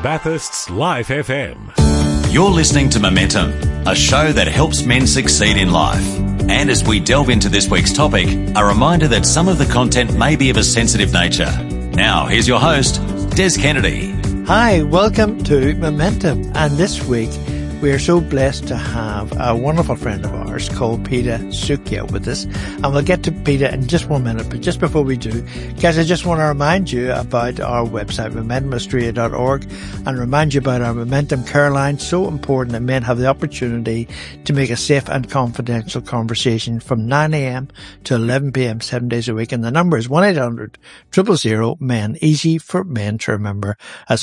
Bathurst's Life FM. You're listening to Momentum, a show that helps men succeed in life. And as we delve into this week's topic, a reminder that some of the content may be of a sensitive nature. Now, here's your host, Des Kennedy. Hi, welcome to Momentum. And this week, we are so blessed to have a wonderful friend of ours called Peter Sukia with us. And we'll get to Peter in just 1 minute. But just before we do, guys, I just want to remind you about our website, momentumaustralia.org, and remind you about our Momentum Care Line. So important that men have the opportunity to make a safe and confidential conversation from 9 a.m. to 11 p.m. 7 days a week. And the number is 1-800-000-MEN. Easy for men to remember. That's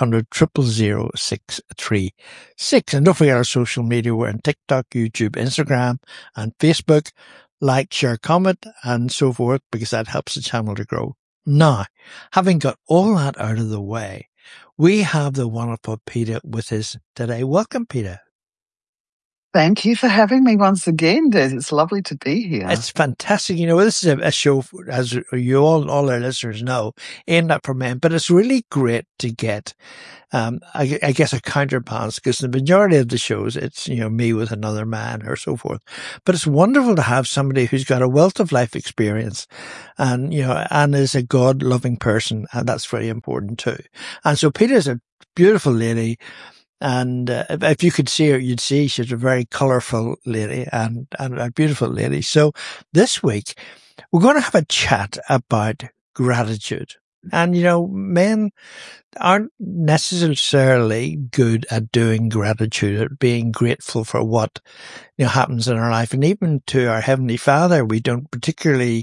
1-800-000-636. And don't forget our social media. We're on TikTok, YouTube, Instagram, and Facebook. Like, share, comment, and so forth, because that helps the channel to grow. Now, having got all that out of the way, we have the wonderful Peter with us today. Welcome, Peter. Thank you for having me once again, Des. It's lovely to be here. It's fantastic. You know, this is a show, as you all our listeners know, aimed at for men, but it's really great to get, I guess, a counterbalance, because the majority of the shows, it's, me with another man or so forth. But it's wonderful to have somebody who's got a wealth of life experience and, and is a God-loving person. And that's very important too. And so Peter's a beautiful lady. And if you could see her, you'd see she's a very colourful lady and a beautiful lady. So this week, we're going to have a chat about gratitude. And, men aren't necessarily good at doing gratitude, at being grateful for what, happens in our life. And even to our Heavenly Father, we don't particularly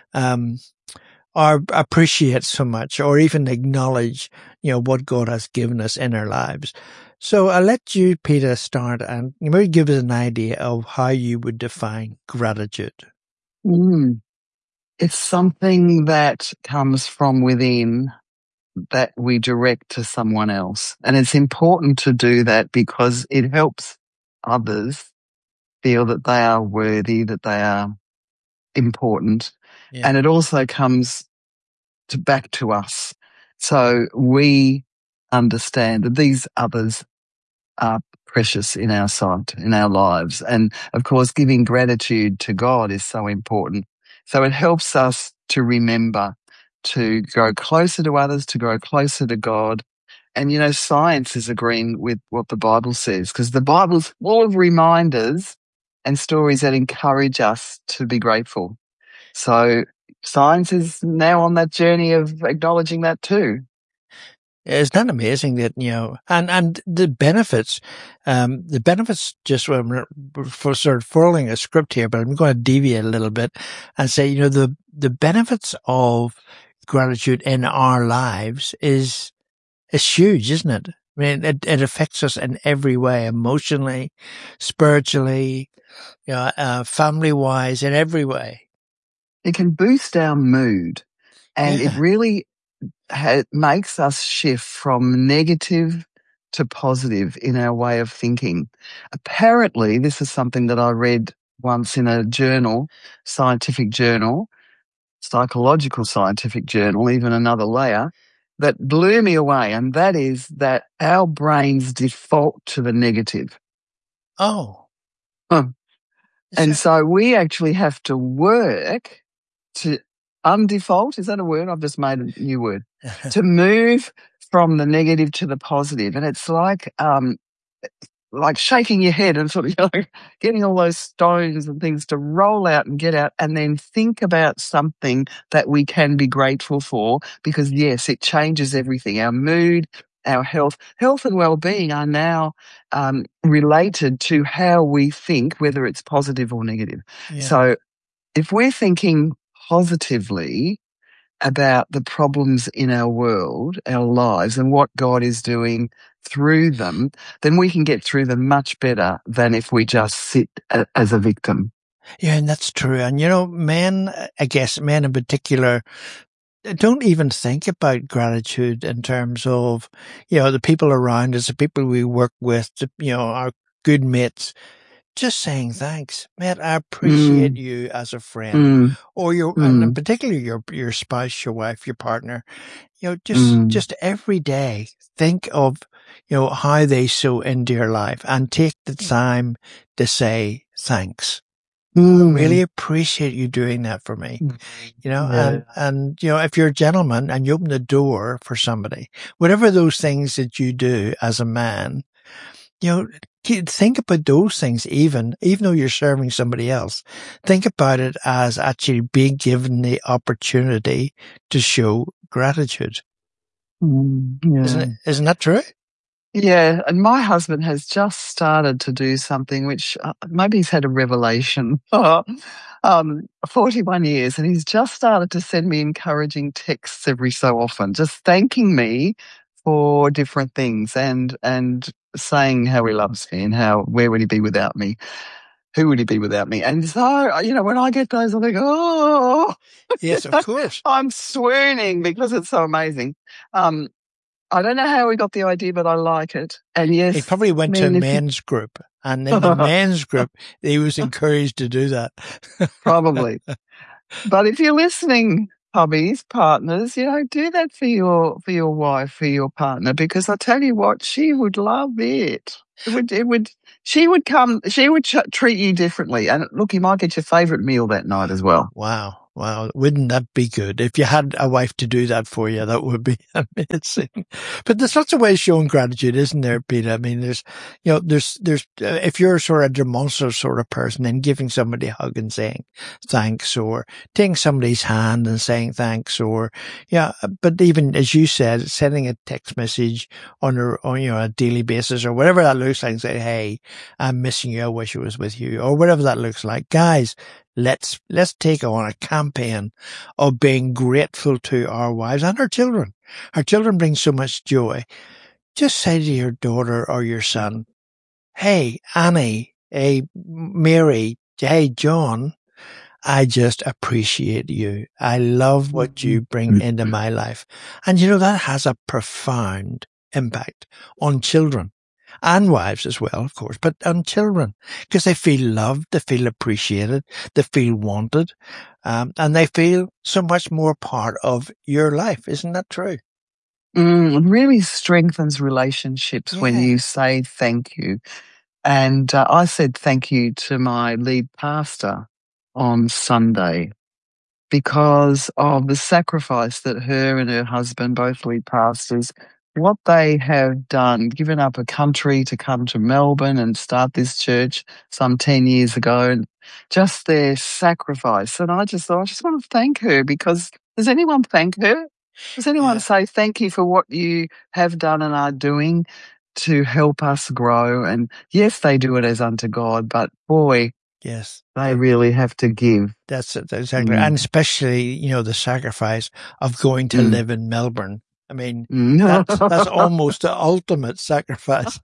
or appreciate so much or even acknowledge, what God has given us in our lives. So I'll let you, Peter, start and maybe give us an idea of how you would define gratitude. It's something that comes from within that we direct to someone else. And it's important to do that because it helps others feel that they are worthy, that they are important. Yeah. And it also comes back to us. So we understand that these others are precious in our sight, in our lives. And of course, giving gratitude to God is so important. So it helps us to remember to grow closer to others, to grow closer to God. And, science is agreeing with what the Bible says, because the Bible's full of reminders and stories that encourage us to be grateful. So science is now on that journey of acknowledging that too. Isn't that amazing that, and the benefits just for sort of following a script here, but I'm going to deviate a little bit and say, the benefits of gratitude in our lives is huge, isn't it? I mean, it affects us in every way, emotionally, spiritually, family wise, in every way. It can boost our mood, and it really makes us shift from negative to positive in our way of thinking. Apparently, this is something that I read once in a journal, scientific journal, psychological scientific journal, even another layer, that blew me away, and that is that our brains default to the negative. Oh. And so we actually have to work to undefault. Is that a word? I've just made a new word. To move from the negative to the positive. And it's like shaking your head and sort of getting all those stones and things to roll out and get out, and then think about something that we can be grateful for, because yes, it changes everything. Our mood, our health and well-being are now related to how we think, whether it's positive or negative. Yeah. So if we're thinking positively about the problems in our world, our lives, and what God is doing through them, then we can get through them much better than if we just sit as a victim. Yeah, and that's true. And, men in particular, don't even think about gratitude in terms of, the people around us, the people we work with, our good mates. just saying thanks. Man, I appreciate you as a friend, Mm. or and particularly your spouse, your wife, your partner. Just every day, think of, how they sow into your life and take the time to say thanks. I really appreciate you doing that for me. Yeah. And if you're a gentleman and you open the door for somebody, whatever those things that you do as a man, think about those things even though you're serving somebody else. Think about it as actually being given the opportunity to show gratitude. Yeah. Isn't that true? Yeah, and my husband has just started to do something which maybe he's had a revelation. 41 years, and he's just started to send me encouraging texts every so often, just thanking me for different things and saying how he loves me and where would he be without me? Who would he be without me? And so, when I get those, I think, oh, yes, of course. I'm swooning because it's so amazing. I don't know how we got the idea, but I like it. And yes, he probably went to a men's group, and in the men's group, he was encouraged to do that. Probably. But if you're listening, hubbies, partners, do that for your wife, for your partner, because I tell you what, she would love it. She would treat you differently. And look, you might get your favourite meal that night as well. Wow. Wouldn't that be good? If you had a wife to do that for you, that would be amazing. But there's lots of ways of showing gratitude, isn't there, Peter? I mean, there's if you're sort of a demonstrative sort of person, then giving somebody a hug and saying thanks, or taking somebody's hand and saying thanks, or, but even as you said, sending a text message on a daily basis or whatever that looks like, and say, hey, I'm missing you. I wish I was with you, or whatever that looks like. Guys, let's take on a campaign of being grateful to our wives and our children. Our children bring so much joy. Just say to your daughter or your son, hey, Annie, hey, Mary, hey, John, I just appreciate you. I love what you bring into my life. And that has a profound impact on children. And wives as well, of course, but on children, because they feel loved, they feel appreciated, they feel wanted, and they feel so much more part of your life. Isn't that true? It really strengthens relationships when you say thank you. And I said thank you to my lead pastor on Sunday because of the sacrifice that her and her husband, both lead pastors, what they have done, given up a country to come to Melbourne and start this church some 10 years ago, and just their sacrifice. And I just thought, I just want to thank her, because does anyone thank her? Does anyone say thank you for what you have done and are doing to help us grow? And yes, they do it as unto God, but boy, yes, they really have to give. That's it, exactly. And especially, the sacrifice of going to live in Melbourne. I mean, that's almost the ultimate sacrifice.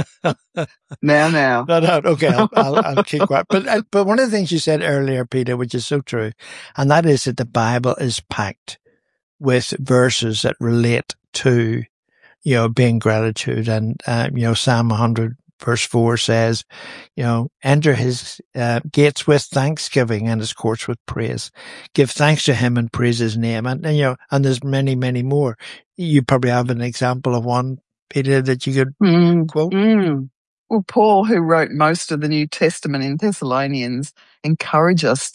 Now. No, okay, I'll keep quiet. But one of the things you said earlier, Peter, which is so true, and that is that the Bible is packed with verses that relate to, being gratitude. And, Psalm 100 verse 4 says, enter his gates with thanksgiving and his courts with praise. Give thanks to him and praise his name. And there's many, many more. You probably have an example of one, Peter, that you could quote. Well, Paul, who wrote most of the New Testament in Thessalonians, encourages us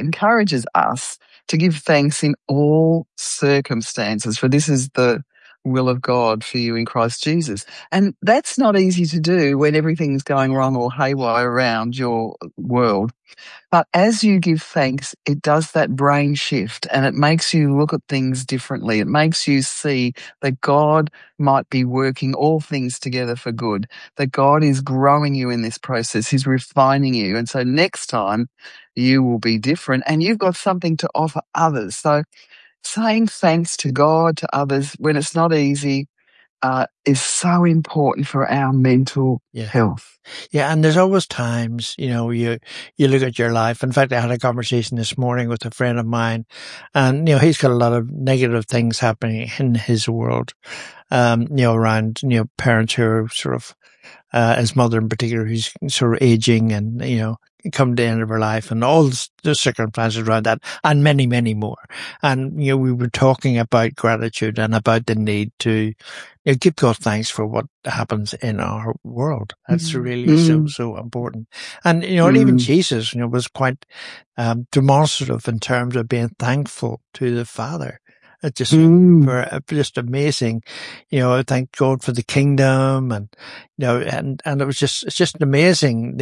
to give thanks in all circumstances, for this is the will of God for you in Christ Jesus. And that's not easy to do when everything's going wrong or haywire around your world. But as you give thanks, it does that brain shift, and it makes you look at things differently. It makes you see that God might be working all things together for good, that God is growing you in this process. He's refining you. And so next time you will be different, and you've got something to offer others. So saying thanks to God, to others, when it's not easy, is so important for our mental health. Yeah, and there's always times, you look at your life. In fact, I had a conversation this morning with a friend of mine, and, he's got a lot of negative things happening in his world, around, parents who are sort of, his mother in particular, who's sort of aging and, come to the end of her life, and all the circumstances around that, and many, many more. And, we were talking about gratitude and about the need to give God thanks for what happens in our world. That's really so important. And, and even Jesus, was quite demonstrative in terms of being thankful to the Father. Just amazing, thank God for the kingdom, and and it was it's just amazing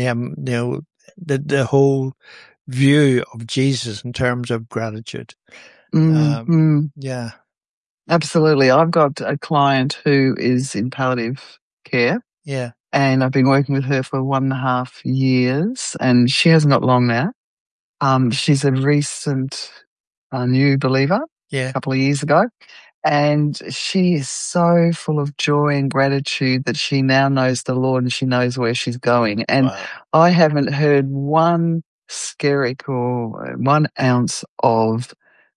the whole view of Jesus in terms of gratitude. Yeah, absolutely. I've got a client who is in palliative care. Yeah, and I've been working with her for 1.5 years, and she hasn't got long now. She's a recent new believer. Yeah. A couple of years ago. And she is so full of joy and gratitude that she now knows the Lord and she knows where she's going. And I haven't heard one skerrick or 1 ounce of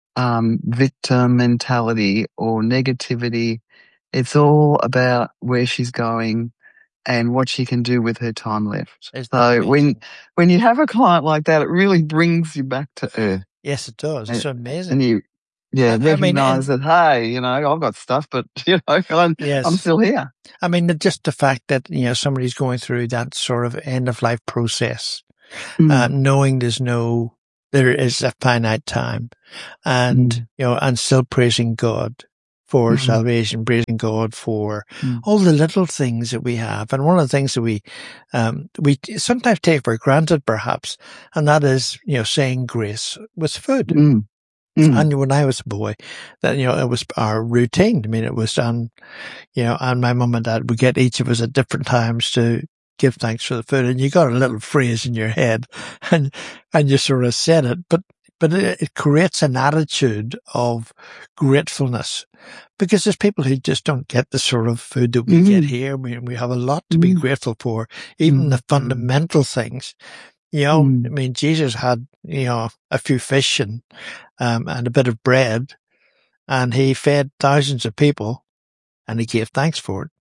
victim mentality or negativity. It's all about where she's going and what she can do with her time left. So when you have a client like that, it really brings you back to earth. Yes, it does. It's amazing. And recognize that, hey, I've got stuff, but, I'm still here. I mean, just the fact that, somebody's going through that sort of end-of-life process, knowing there is a finite time, and, and still praising God for salvation, praising God for all the little things that we have. And one of the things that we sometimes take for granted, perhaps, and that is, saying grace with food. And when I was a boy, that, it was our routine. I mean, it was and my mum and dad would get each of us at different times to give thanks for the food. And you got a little phrase in your head and you sort of said it, but it creates an attitude of gratefulness, because there's people who just don't get the sort of food that we get here. We have a lot to be grateful for, even the fundamental things. I mean, Jesus had, a few fish and a bit of bread, and he fed thousands of people, and he gave thanks for it.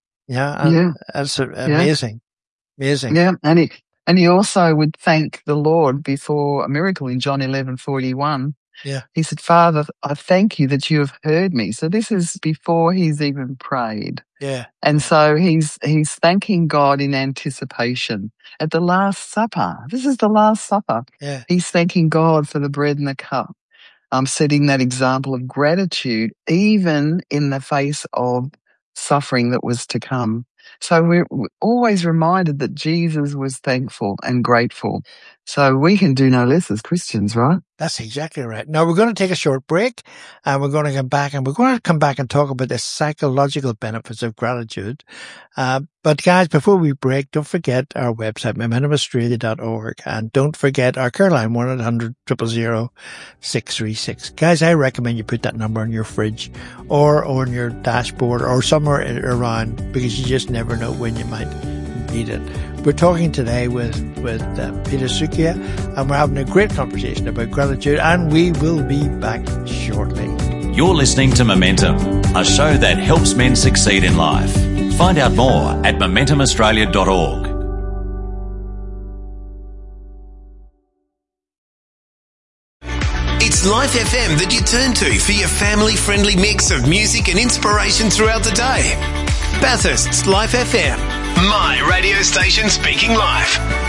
That's amazing. Amazing. Yeah. And he also would thank the Lord before a miracle in John 11:41. Yeah. He said, Father, I thank you that you have heard me. So this is before he's even prayed. Yeah. And so he's thanking God in anticipation at the Last Supper. This is the Last Supper. Yeah. He's thanking God for the bread and the cup. Setting that example of gratitude, even in the face of suffering that was to come. So we're always reminded that Jesus was thankful and grateful. So we can do no less as Christians, right? That's exactly right. Now we're going to take a short break, and we're going to come back, and talk about the psychological benefits of gratitude. But guys, before we break, don't forget our website, momentumaustralia.org, and don't forget our care line, 1-800-000-636. Guys, I recommend you put that number on your fridge or on your dashboard or somewhere around, because you just never know when you might need it. We're talking today with Peter Sukia, and we're having a great conversation about gratitude, and we will be back shortly. You're listening to Momentum, a show that helps men succeed in life. Find out more at momentumaustralia.org. It's Life FM that you turn to for your family-friendly mix of music and inspiration throughout the day. Bathurst's Life FM, my radio station speaking life.